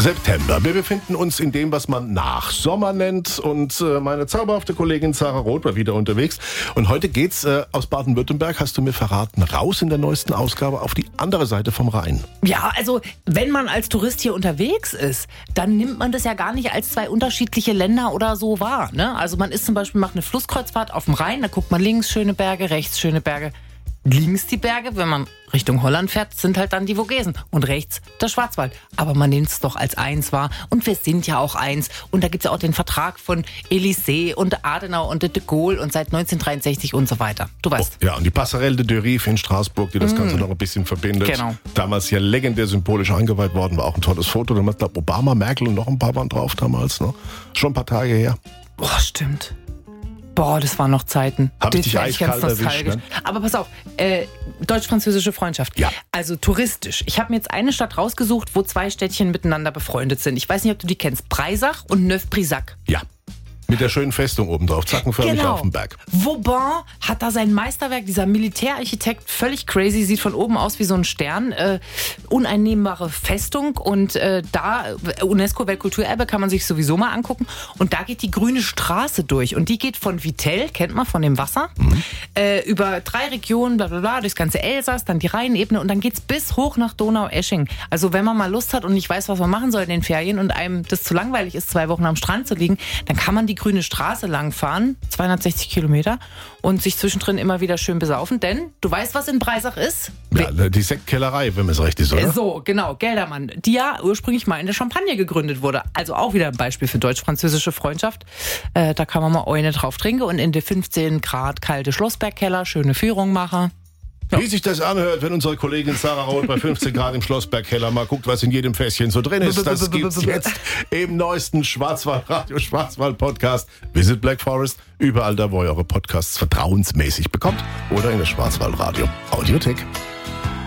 September. Wir befinden uns in dem, was man Nachsommer nennt. Und meine zauberhafte Kollegin Sarah Roth war wieder unterwegs. Und heute geht's aus Baden-Württemberg, hast du mir verraten, raus in der neuesten Ausgabe auf die andere Seite vom Rhein. Ja, also wenn man als Tourist hier unterwegs ist, dann nimmt man das ja gar nicht als zwei unterschiedliche Länder oder so wahr. Ne? Also man ist zum Beispiel, macht eine Flusskreuzfahrt auf dem Rhein, da guckt man links schöne Berge, rechts schöne Berge. Links die Berge, wenn man Richtung Holland fährt, sind halt dann die Vogesen und rechts der Schwarzwald. Aber man nimmt es doch als eins wahr und wir sind ja auch eins. Und da gibt es ja auch den Vertrag von Élysée und Adenauer und de Gaulle und seit 1963 und so weiter. Du weißt. Oh, ja, und die Passerelle de Rive in Straßburg, die das Ganze noch ein bisschen verbindet. Genau. Damals ja legendär symbolisch eingeweiht worden, war auch ein tolles Foto. Da hat Obama, Merkel und noch ein paar waren drauf damals. Ne? Schon ein paar Tage her. Boah, stimmt. Boah, das waren noch Zeiten. Hab ich dich eiskalt erwischt, ne? Aber pass auf, deutsch-französische Freundschaft. Ja. Also touristisch. Ich habe mir jetzt eine Stadt rausgesucht, wo zwei Städtchen miteinander befreundet sind. Ich weiß nicht, ob du die kennst. Breisach und Neuf-Brisach. Ja. Mit der schönen Festung oben drauf, zackenförmig Genau. auf dem Berg. Vauban hat da sein Meisterwerk, dieser Militärarchitekt, völlig crazy, sieht von oben aus wie so ein Stern. Uneinnehmbare Festung und da, UNESCO-Weltkulturerbe, kann man sich sowieso mal angucken. Und da geht die grüne Straße durch und die geht von Vittel, kennt man von dem Wasser, über 3 Regionen, bla bla bla, durchs ganze Elsass, dann die Rheinebene und dann geht's bis hoch nach Donaueschingen. Also wenn man mal Lust hat und nicht weiß, was man machen soll in den Ferien und einem das zu langweilig ist, 2 Wochen am Strand zu liegen, dann kann man die grüne Straße langfahren, 260 Kilometer, und sich zwischendrin immer wieder schön besaufen, denn du weißt, was in Breisach ist? Ja, die Sektkellerei, wenn man es recht ist, oder? So, genau, Geldermann, die ja ursprünglich mal in der Champagne gegründet wurde. Also auch wieder ein Beispiel für deutsch-französische Freundschaft. Da kann man mal eine drauf trinken und in der 15 Grad kalte Schlossbergkeller schöne Führung machen. Wie sich das anhört, wenn unsere Kollegin Sarah Roth bei 15 Grad im Schlossbergkeller mal guckt, was in jedem Fässchen so drin ist. Das gibt's jetzt im neuesten Schwarzwaldradio Schwarzwald-Podcast. Visit Black Forest, überall da, wo ihr eure Podcasts vertrauensmäßig bekommt oder in der Schwarzwaldradio Audiothek.